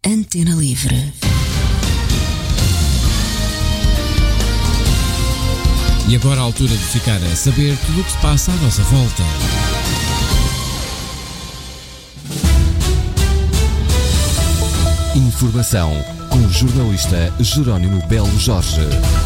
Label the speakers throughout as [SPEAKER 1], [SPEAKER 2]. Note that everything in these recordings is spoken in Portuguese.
[SPEAKER 1] Antena Livre.
[SPEAKER 2] E agora a altura de ficar a saber tudo o que se passa à nossa volta.
[SPEAKER 3] Informação com o jornalista Jerónimo Belo Jorge.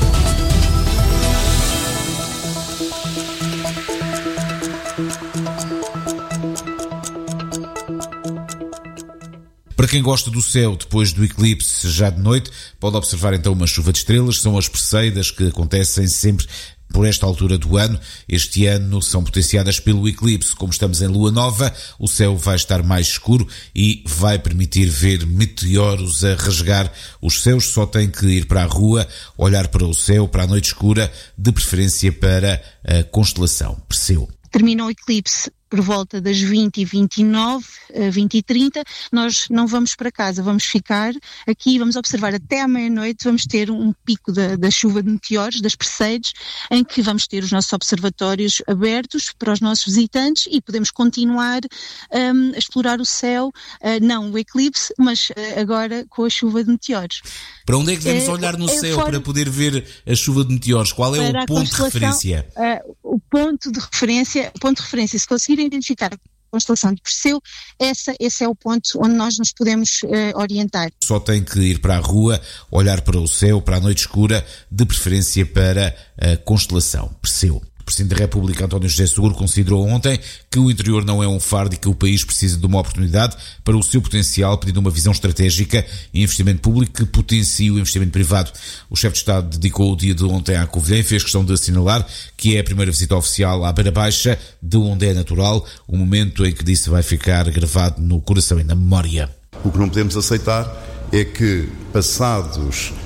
[SPEAKER 4] Para quem gosta do céu depois do eclipse já de noite, pode observar então uma chuva de estrelas. São as perseidas que acontecem sempre por esta altura do ano. Este ano são potenciadas pelo eclipse. Como estamos em lua nova, o céu vai estar mais escuro e vai permitir ver meteoros a rasgar os céus. Só tem que ir para a rua, olhar para o céu, para a noite escura, de preferência para a constelação Perseu.
[SPEAKER 5] Termina o eclipse por volta das 20h29, 20h30, nós não vamos para casa, vamos ficar aqui, vamos observar até à meia-noite, vamos ter um pico da chuva de meteoros, das Perseides, em que vamos ter os nossos observatórios abertos para os nossos visitantes e podemos continuar a explorar o céu, não o eclipse, mas agora com a chuva de meteoros.
[SPEAKER 4] Para onde é que devemos olhar no céu para poder ver a chuva de meteoros? Qual é o ponto de referência?
[SPEAKER 5] O ponto de referência, se conseguirem identificar a constelação de Perseu, esse é o ponto onde nós nos podemos orientar.
[SPEAKER 4] Só tem que ir para a rua, olhar para o céu, para a noite escura, de preferência para a constelação Perseu. O Presidente da República, António José Seguro, considerou ontem que o interior não é um fardo e que o país precisa de uma oportunidade para o seu potencial, pedindo uma visão estratégica e investimento público que potencie o investimento privado. O chefe de Estado dedicou o dia de ontem à Covilhã e fez questão de assinalar que é a primeira visita oficial à Beira Baixa, de onde é natural, um momento em que disse vai ficar gravado no coração e na memória.
[SPEAKER 6] O que não podemos aceitar é que, passados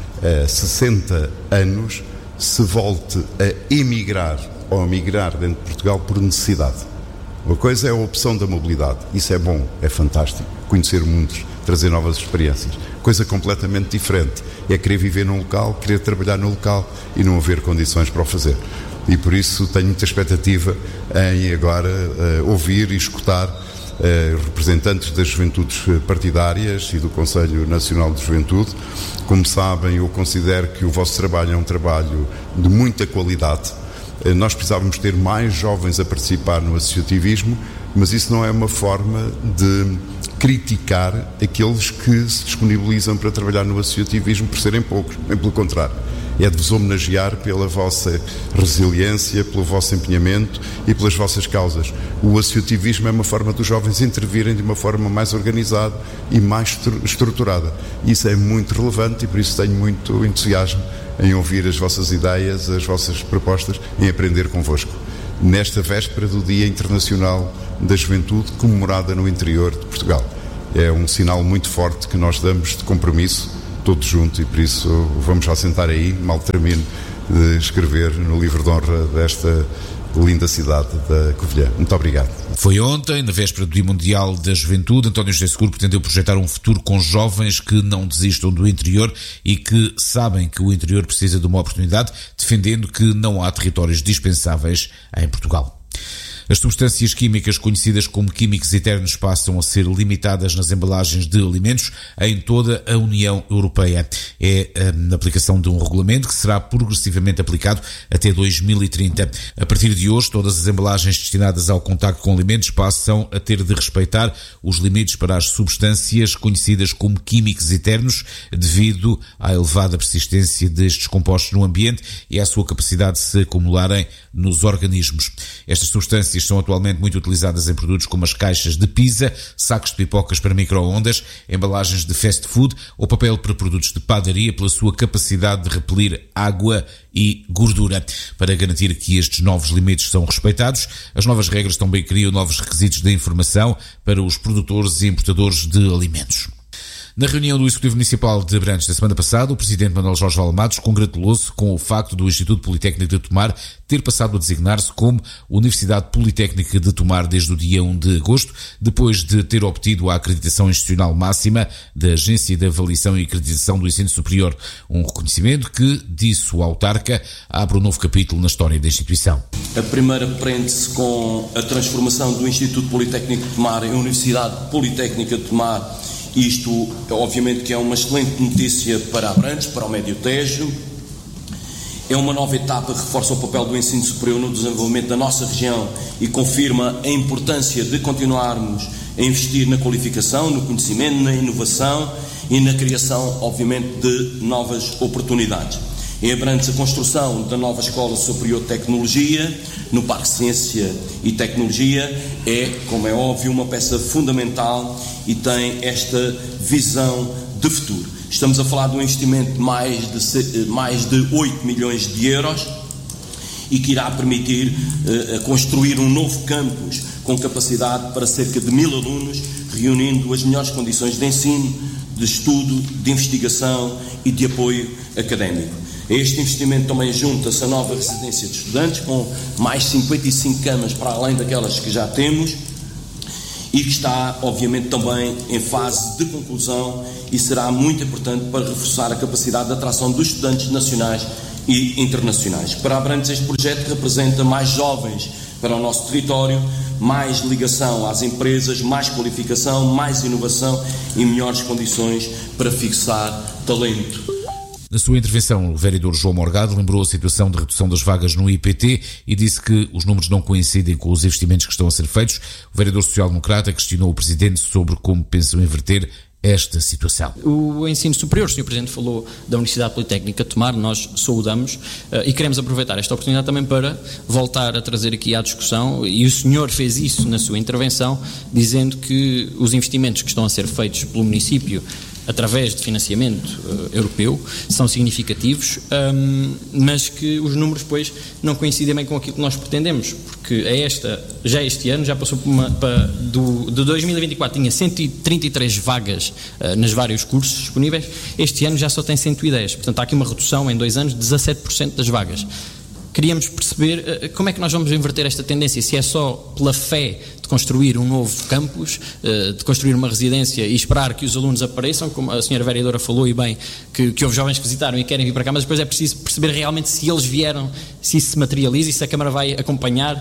[SPEAKER 6] 60 anos, se volte a emigrar ou a migrar dentro de Portugal por necessidade. Uma coisa é a opção da mobilidade, isso é bom, é fantástico, conhecer mundos, trazer novas experiências. Coisa completamente diferente é querer viver num local, querer trabalhar no local e não haver condições para o fazer. E por isso tenho muita expectativa em agora ouvir e escutar representantes das juventudes partidárias e do Conselho Nacional de Juventude. Como sabem, eu considero que o vosso trabalho é um trabalho de muita qualidade. Nós precisávamos ter mais jovens a participar no associativismo, mas isso não é uma forma de criticar aqueles que se disponibilizam para trabalhar no associativismo por serem poucos, bem pelo contrário. É de vos homenagear pela vossa resiliência, pelo vosso empenhamento e pelas vossas causas. O associativismo é uma forma dos jovens intervirem de uma forma mais organizada e mais estruturada. Isso é muito relevante e por isso tenho muito entusiasmo em ouvir as vossas ideias, as vossas propostas, em aprender convosco. Nesta véspera do Dia Internacional da Juventude, comemorada no interior de Portugal. É um sinal muito forte que nós damos de compromisso, todos juntos, e por isso vamos já sentar aí, mal termino de escrever no livro de honra desta linda cidade da Covilhã. Muito obrigado.
[SPEAKER 4] Foi ontem, na véspera do Dia Mundial da Juventude, António José Seguro pretendeu projetar um futuro com jovens que não desistam do interior e que sabem que o interior precisa de uma oportunidade, defendendo que não há territórios dispensáveis em Portugal. As substâncias químicas conhecidas como químicos eternos passam a ser limitadas nas embalagens de alimentos em toda a União Europeia. É a aplicação de um regulamento que será progressivamente aplicado até 2030. A partir de hoje, todas as embalagens destinadas ao contacto com alimentos passam a ter de respeitar os limites para as substâncias conhecidas como químicos eternos, devido à elevada persistência destes compostos no ambiente e à sua capacidade de se acumularem nos organismos. Estas substâncias são atualmente muito utilizadas em produtos como as caixas de pizza, sacos de pipocas para micro-ondas, embalagens de fast food ou papel para produtos de padaria pela sua capacidade de repelir água e gordura. Para garantir que estes novos limites são respeitados, as novas regras também criam novos requisitos de informação para os produtores e importadores de alimentos. Na reunião do Executivo Municipal de Abrantes da semana passada, o Presidente Manuel Jorge Valamatos congratulou-se com o facto do Instituto Politécnico de Tomar ter passado a designar-se como Universidade Politécnica de Tomar desde o dia 1 de agosto, depois de ter obtido a acreditação institucional máxima da Agência de Avaliação e Acreditação do Ensino Superior, um reconhecimento que, disse o autarca, abre um novo capítulo na história da instituição.
[SPEAKER 7] A primeira prende-se com a transformação do Instituto Politécnico de Tomar em Universidade Politécnica de Tomar Isto, obviamente, que é uma excelente notícia para Abrantes, para o Médio Tejo. É uma nova etapa que reforça o papel do ensino superior no desenvolvimento da nossa região e confirma a importância de continuarmos a investir na qualificação, no conhecimento, na inovação e na criação, obviamente, de novas oportunidades. Em Abrantes, a construção da nova Escola Superior de Tecnologia, no Parque Ciência e Tecnologia, é, como é óbvio, uma peça fundamental e tem esta visão de futuro. Estamos a falar de um investimento de mais de 8 milhões de euros e que irá permitir construir um novo campus com capacidade para cerca de 1000 alunos, reunindo as melhores condições de ensino, de estudo, de investigação e de apoio académico. A este investimento também junta-se a nova residência de estudantes, com mais 55 camas para além daquelas que já temos, e que está, obviamente, também em fase de conclusão e será muito importante para reforçar a capacidade de atração dos estudantes nacionais e internacionais. Para Abrantes, este projeto representa mais jovens para o nosso território, mais ligação às empresas, mais qualificação, mais inovação e melhores condições para fixar talento.
[SPEAKER 4] Na sua intervenção, o vereador João Morgado lembrou a situação de redução das vagas no IPT e disse que os números não coincidem com os investimentos que estão a ser feitos. O vereador social-democrata questionou o Presidente sobre como pensam inverter esta situação.
[SPEAKER 1] O ensino superior, o Sr. Presidente falou da Universidade Politécnica de Tomar, nós saudamos e queremos aproveitar esta oportunidade também para voltar a trazer aqui à discussão, e o senhor fez isso na sua intervenção, dizendo que os investimentos que estão a ser feitos pelo município através de financiamento europeu são significativos, mas que os números depois não coincidem bem com aquilo que nós pretendemos, porque já este ano já passou de 2024 tinha 133 vagas nos vários cursos disponíveis, este ano já só tem 110, portanto há aqui uma redução em 2 anos de 17% das vagas. Queríamos perceber como é que nós vamos inverter esta tendência, se é só pela fé de construir um novo campus, de construir uma residência e esperar que os alunos apareçam, como a senhora vereadora falou e bem, que houve jovens que visitaram e querem vir para cá, mas depois é preciso perceber realmente se eles vieram, se isso se materializa e se a Câmara vai acompanhar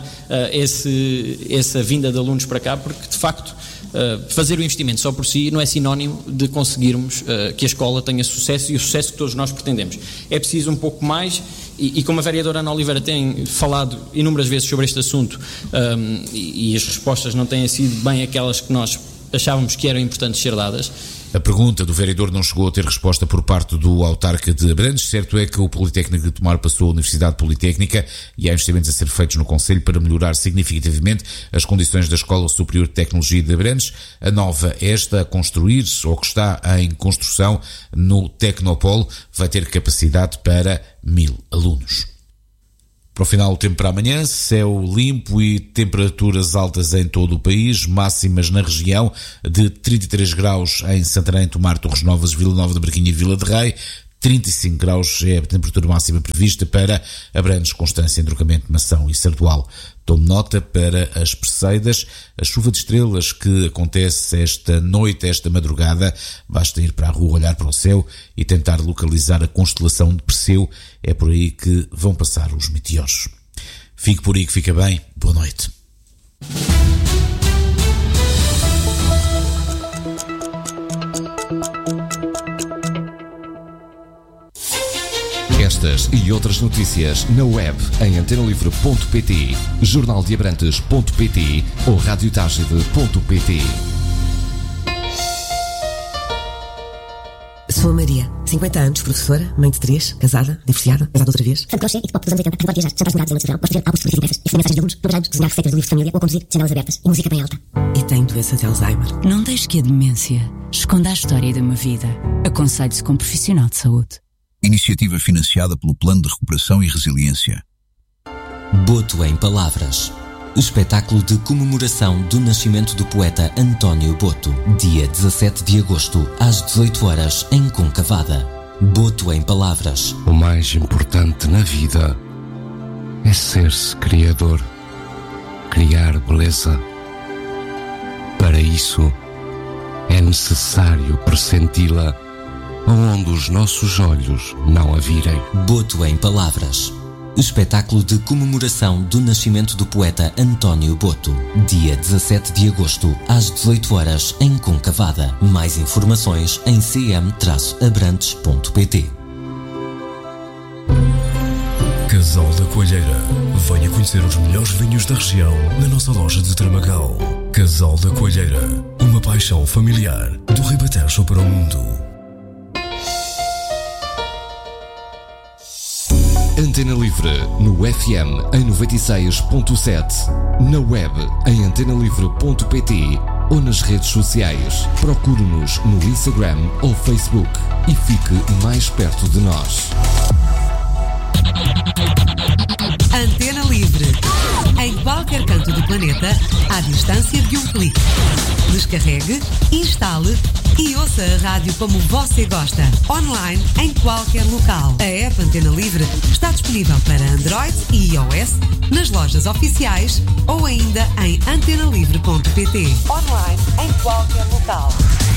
[SPEAKER 1] essa vinda de alunos para cá, porque de facto fazer o investimento só por si não é sinónimo de conseguirmos que a escola tenha sucesso e o sucesso que todos nós pretendemos. É preciso um pouco mais e como a vereadora Ana Oliveira tem falado inúmeras vezes sobre este assunto e as respostas não têm sido bem aquelas que nós achávamos que eram importantes ser dadas.
[SPEAKER 4] A pergunta do vereador não chegou a ter resposta por parte do autarca de Abrantes. Certo é que o Politécnico de Tomar passou a Universidade Politécnica e há investimentos a ser feitos no Conselho para melhorar significativamente as condições da Escola Superior de Tecnologia de Abrantes. A nova, esta a construir-se ou que está em construção no Tecnopolo, vai ter capacidade para 1000 alunos. Para o final, o tempo para amanhã, céu limpo e temperaturas altas em todo o país, máximas na região de 33 graus em Santarém, Tomar, Torres Novas, Vila Nova de Bragança e Vila de Rei. 35 graus é a temperatura máxima prevista para Abrantes, Constância, Entrocamento, Mação e Sardual. Tome nota para as Perseidas, a chuva de estrelas que acontece esta noite, esta madrugada. Basta ir para a rua, olhar para o céu e tentar localizar a constelação de Perseu. É por aí que vão passar os meteoros. Fique por aí que fica bem. Boa noite.
[SPEAKER 3] Estas e outras notícias na web em antenalivre.pt, jornaldeabrantes.pt ou radiotagide.pt.
[SPEAKER 8] Sou a Maria, 50 anos, professora, mãe de 3, casada, divorciada, outra vez.
[SPEAKER 9] Fã de crochê e de pop dos anos 80, recordo viajar, jantares morados em verão, gosto de ver álbuns de impressas, escrever mensagens de alunos, programas, desenhar receitas de livros de família ou conduzir janelas abertas e música bem alta.
[SPEAKER 8] E tenho doença de Alzheimer.
[SPEAKER 10] Não deixe que a demência esconda a história de uma vida. Aconselhe-se com um profissional de saúde.
[SPEAKER 11] Iniciativa financiada pelo Plano de Recuperação e Resiliência.
[SPEAKER 12] Boto em Palavras. Espetáculo de comemoração do nascimento do poeta António Boto. Dia 17 de agosto, às 18 horas, em Concavada. Boto em Palavras.
[SPEAKER 13] O mais importante na vida é ser-se criador. Criar beleza. Para isso, é necessário pressenti-la onde os nossos olhos não a virem.
[SPEAKER 12] Boto em Palavras. Espetáculo de comemoração do nascimento do poeta António Boto. Dia 17 de agosto, às 18 horas, em Concavada. Mais informações em cm-abrantes.pt.
[SPEAKER 14] Casal da Coalheira. Venha conhecer os melhores vinhos da região na nossa loja de Tramagal. Casal da Coalheira. Uma paixão familiar do Ribatejo para o mundo.
[SPEAKER 3] Antena Livre, no FM em 96.7, na web em antenalivre.pt ou nas redes sociais. Procure-nos no Instagram ou Facebook e fique mais perto de nós.
[SPEAKER 15] Antena Livre. Em qualquer canto do planeta, à distância de um clique. Descarregue, instale e ouça a rádio como você gosta. Online, em qualquer local. A app Antena Livre está disponível para Android e iOS, nas lojas oficiais ou ainda em antenalivre.pt. Online, em qualquer local.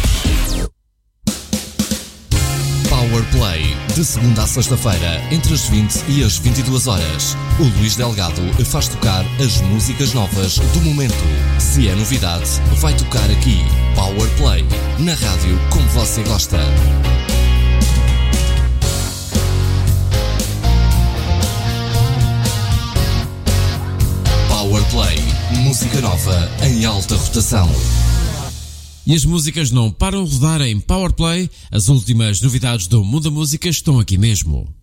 [SPEAKER 3] Power Play, de segunda a sexta-feira, entre as 20 e as 22 horas. O Luís Delgado faz tocar as músicas novas do momento. Se é novidade, vai tocar aqui. Power Play, na rádio como você gosta. Power Play, música nova em alta rotação.
[SPEAKER 2] E as músicas não param de rodar em Power Play. As últimas novidades do mundo da música estão aqui mesmo.